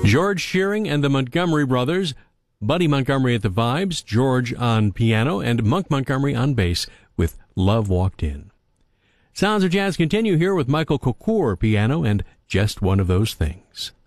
George Shearing and the Montgomery Brothers, Buddy Montgomery at the vibes, George on piano, and Monk Montgomery on bass with Love Walked In. Sounds of Jazz continue here with Michael Cocour piano and Just One of Those Things.